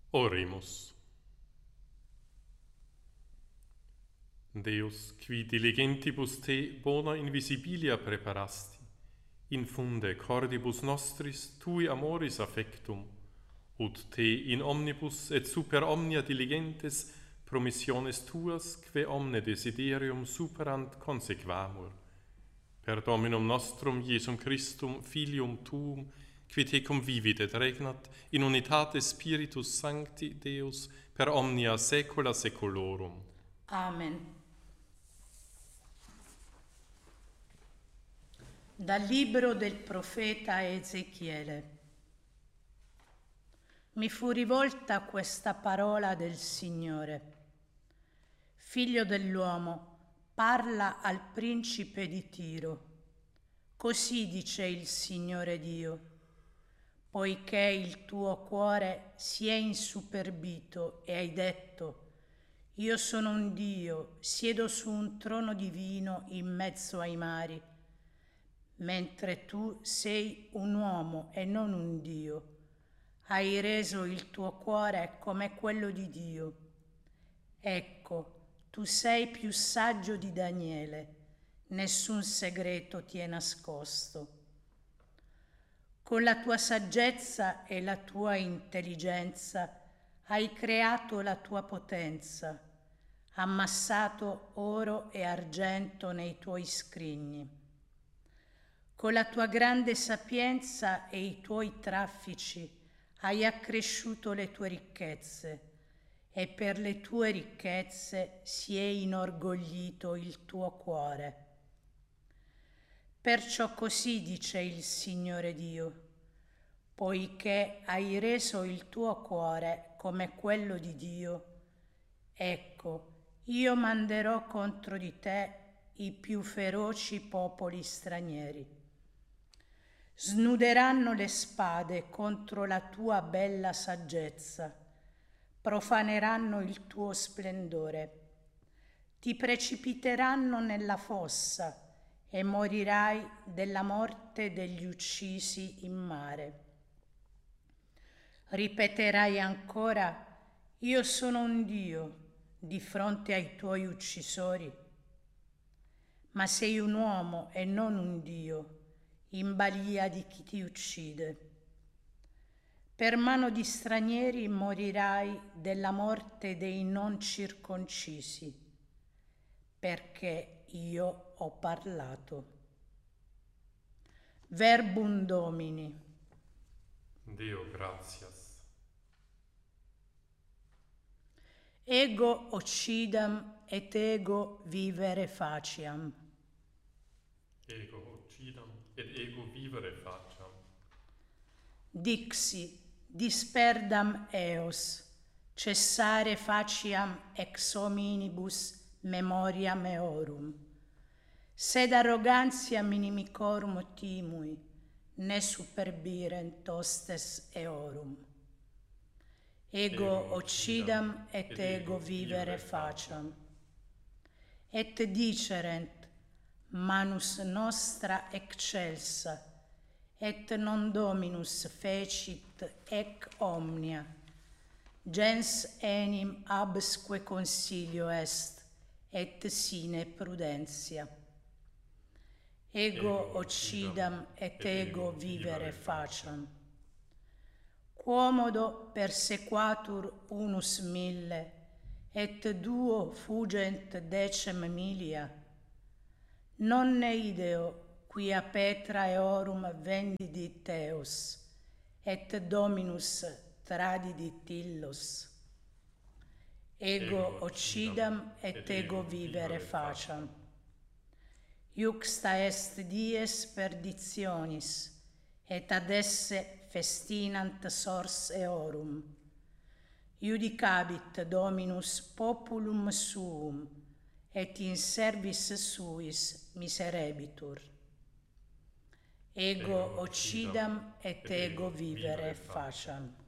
Oremus. Deus, qui diligentibus te bona invisibilia preparasti, infunde cordibus nostris tui amoris affectum, ut te in omnibus et super omnia diligentes promissiones tuas, que omne desiderium superant consequamur. Per Dominum nostrum Iesum Christum, Filium tuum, qui te convivit et regnat in unitate Spiritus Sancti Deus per omnia saecula saeculorum. Amen. Dal libro del profeta Ezechiele. Mi fu rivolta questa parola del Signore. Figlio dell'uomo, parla al principe di Tiro. Così dice il Signore Dio: poiché il tuo cuore si è insuperbito e hai detto: io sono un Dio, siedo su un trono divino in mezzo ai mari, mentre tu sei un uomo e non un Dio. Hai reso il tuo cuore come quello di Dio. Ecco, tu sei più saggio di Daniele, nessun segreto ti è nascosto. Con la tua saggezza e la tua intelligenza hai creato la tua potenza, ammassato oro e argento nei tuoi scrigni. Con la tua grande sapienza e i tuoi traffici hai accresciuto le tue ricchezze, e per le tue ricchezze si è inorgoglito il tuo cuore. Perciò così dice il Signore Dio: poiché hai reso il tuo cuore come quello di Dio, ecco, io manderò contro di te i più feroci popoli stranieri. Snuderanno le spade contro la tua bella saggezza, profaneranno il tuo splendore. Ti precipiteranno nella fossa e morirai della morte degli uccisi in mare. Ripeterai ancora: io sono un Dio, di fronte ai tuoi uccisori. Ma sei un uomo e non un Dio, in balia di chi ti uccide. Per mano di stranieri morirai della morte dei non circoncisi, perché io ho parlato. Verbum Domini. Deo gratias. Ego occidam et ego vivere faciam. Ego occidam et ego vivere facam. Dixi, disperdam eos, cessare faciam ex hominibus memoria meorum. Sed arrogantia minimicorum timui, ne superbirent hostes eorum. Ego occidam et ego vivere faciam. Et dicerent: manus nostra excelsa, et non Dominus fecit ec omnia. Gens enim absque consilio est, et sine prudentia. Ego occidam et ego vivere faciam. Quomodo persequatur unus mille, et duo fugent decem milia. Non ne ideo quia Petra eorum vendidit eos, et Dominus tradidit illos. Ego occidam et ego vivere faciam. Iuxta est dies perditionis, et ad esse festinant sors eorum. Iudicabit Dominus populum suum, et in servis suis miserebitur. Ego occidam et ego vivere faciam.